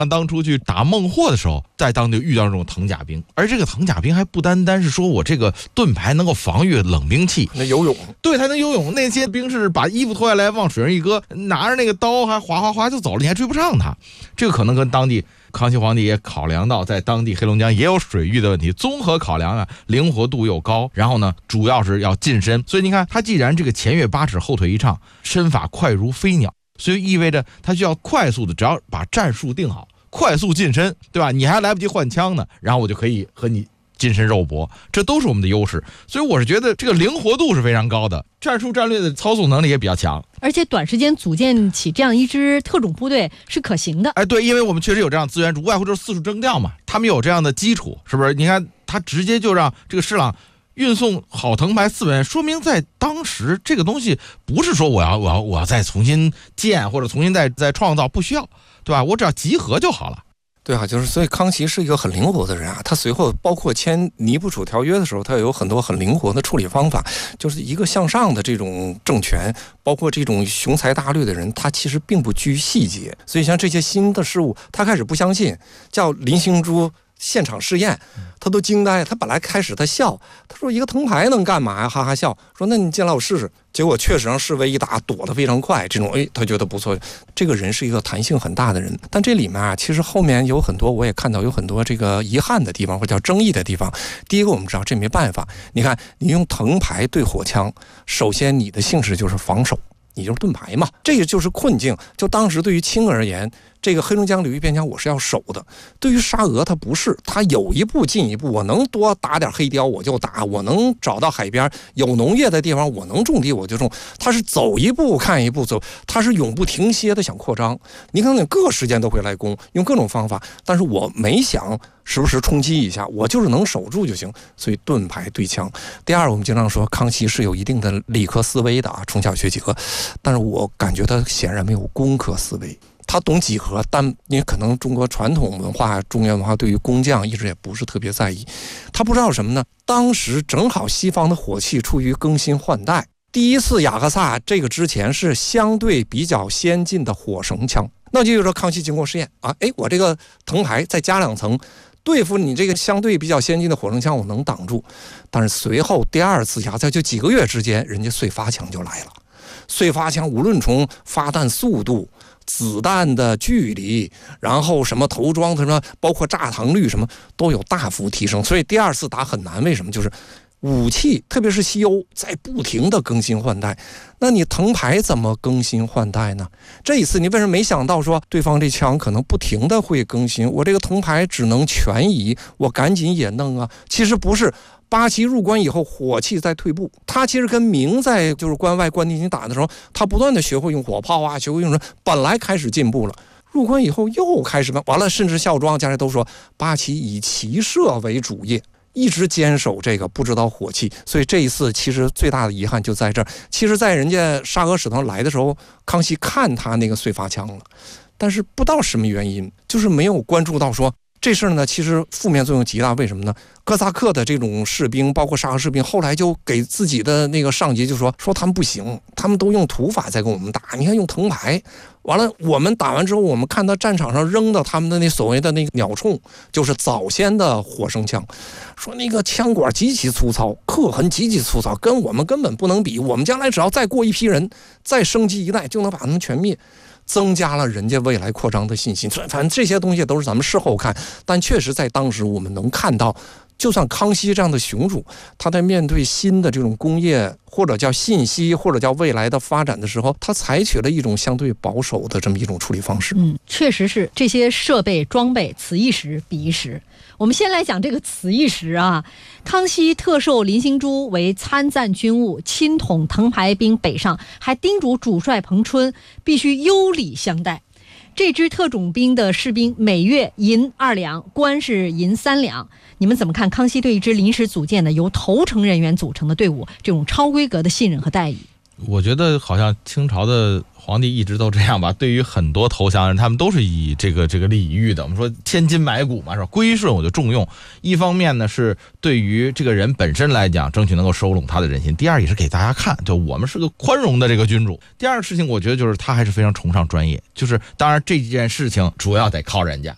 当初去打孟获的时候，在当地遇到这种藤甲兵，而这个藤甲兵还不单单是说我这个盾牌能够防御冷兵器， 那游泳， 对，他能游泳。那些兵士把衣服脱下来往水上一搁，拿着那个刀还哗哗哗就走了，你还追不上他。这个可能跟当地康熙皇帝也考量到，在当地黑龙江也有水域的问题，综合考量啊，灵活度又高，然后呢，主要是要近身。所以你看，他既然这个前跃8尺，后退1丈，身法快如飞鸟，所以意味着他需要快速的，只要把战术定好，快速近身，对吧？你还来不及换枪呢，然后我就可以和你近身肉搏，这都是我们的优势。所以我是觉得这个灵活度是非常高的，战术战略的操纵能力也比较强， 而且短时间组建起这样一支特种部队是可行的。 哎，对，因为我们确实有这样资源，无外乎就是四处征调嘛，他们有这样的基础，是不是？你看他直接就让这个施琅运送好藤牌4万，说明在当时这个东西不是说我要再重新建或者重新再创造，不需要，对吧？我只要集合就好了。 对啊，就是所以康熙是一个很灵活的人啊。他随后包括签尼布楚条约的时候，他有很多很灵活的处理方法。就是一个向上的这种政权，包括这种雄才大略的人，他其实并不拘细节。所以像这些新的事物，他开始不相信，叫林兴珠现场试验，他都惊呆。他本来开始他笑，他说一个藤牌能干嘛呀？哈哈笑，说那你进来我试试。结果确实让侍卫一打，躲得非常快。这种他觉得不错，这个人是一个弹性很大的人。但这里面啊，其实后面有很多，我也看到有很多这个遗憾的地方，或者叫争议的地方。第一个，我们知道这没办法，你看你用藤牌对火枪，首先你的性质就是防守，你就是盾牌嘛，这个就是困境。就当时对于清而言，这个黑龙江流域边疆我是要守的。对于沙俄他不是，他有一步进一步，我能多打点黑雕我就打，我能找到海边有农业的地方我能种地我就种。他是走一步看一步走，他是永不停歇的想扩张。你看各个时间都会来攻，用各种方法，但是我没想时不时冲击一下，我就是能守住就行。所以盾牌对枪。第二，我们经常说康熙是有一定的理科思维的啊，从小学几何，但是我感觉他显然没有工科思维。他懂几何，但因为可能中国传统文化、中原文化对于工匠一直也不是特别在意。他不知道什么呢？当时正好西方的火器处于更新换代，第一次雅各萨这个之前是相对比较先进的火绳枪，那就是说康熙经过试验啊，我这个藤牌再加2层，对付你这个相对比较先进的火绳枪，我能挡住。但是随后第二次雅各萨就几个月之间，人家燧发枪就来了。燧发枪无论从发弹速度、子弹的距离，然后什么头装什么，包括炸膛率什么都有大幅提升，所以第二次打很难。为什么？就是武器，特别是西欧在不停的更新换代，那你藤牌怎么更新换代呢？这一次你为什么没想到说对方这枪可能不停的会更新，我这个藤牌只能全移，我赶紧也弄啊？其实不是。八旗入关以后，火器在退步。他其实跟明在就是关外关进行打的时候，他不断的学会用火炮啊，学会用什么，本来开始进步了。入关以后又开始完了，甚至孝庄家人都说八旗以骑射为主业，一直坚守这个，不知道火器。所以这一次其实最大的遗憾就在这儿。其实，在人家沙俄使团来的时候，康熙看他那个燧发枪了，但是不知道什么原因，就是没有关注到说。这事儿呢，其实负面作用极大。为什么呢？哥萨克的这种士兵，包括沙俄士兵，后来就给自己的那个上级就说他们不行，他们都用土法在跟我们打。你看用藤牌，完了我们打完之后，我们看到战场上扔的他们的那所谓的那个鸟铳，就是早先的火绳枪，说那个枪管极其粗糙，刻痕极其粗糙，跟我们根本不能比。我们将来只要再过一批人，再升级一代，就能把他们全灭。增加了人家未来扩张的信心。反正这些东西都是咱们事后看，但确实在当时我们能看到，就算康熙这样的雄主，他在面对新的这种工业或者叫信息或者叫未来的发展的时候，他采取了一种相对保守的这么一种处理方式。 确实是这些设备装备此一时彼一时。我们先来讲这个此一时啊，康熙特授林兴珠为参赞军务，亲统藤牌兵北上，还叮嘱主帅彭春必须优礼相待。这支特种兵的士兵每月银2两，官是银3两。你们怎么看康熙对一支临时组建的由投诚人员组成的队伍这种超规格的信任和待遇？ 我觉得好像清朝的皇帝一直都这样吧，对于很多投降人，他们都是以这个礼遇的。我们说千金买骨嘛，是吧？归顺我就重用。一方面呢，是对于这个人本身来讲，争取能够收拢他的人心；第二，也是给大家看，就我们是个宽容的这个君主。第二个事情，我觉得就是他还是非常崇尚专业，就是当然这件事情主要得靠人家。